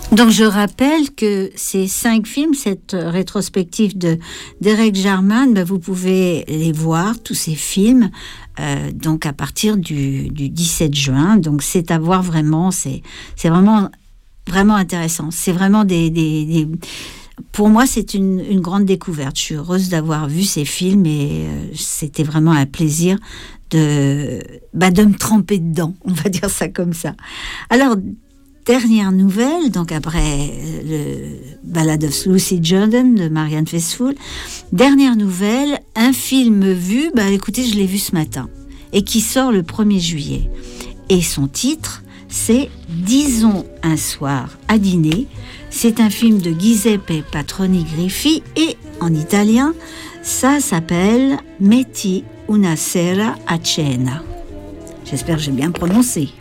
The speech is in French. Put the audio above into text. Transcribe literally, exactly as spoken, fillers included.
Donc je rappelle que ces cinq films, cette rétrospective de d'Eric Jarman, ben vous pouvez les voir, tous ces films, euh, donc à partir du, du dix-sept juin. Donc c'est à voir vraiment, c'est, c'est vraiment, vraiment intéressant. C'est vraiment des... des, des pour moi, c'est une, une grande découverte. Je suis heureuse d'avoir vu ces films et euh, c'était vraiment un plaisir de, bah, de me tremper dedans, on va dire ça comme ça. Alors, dernière nouvelle, donc après le Ballad of Lucy Jordan de Marianne Faithfull, dernière nouvelle, un film vu, bah écoutez, je l'ai vu ce matin, et qui sort le premier juillet. Et son titre, c'est « Disons un soir à dîner ». C'est un film de Giuseppe Patroni Griffi, et en italien, ça s'appelle « Metti una sera a cena ». J'espère que j'ai bien prononcé.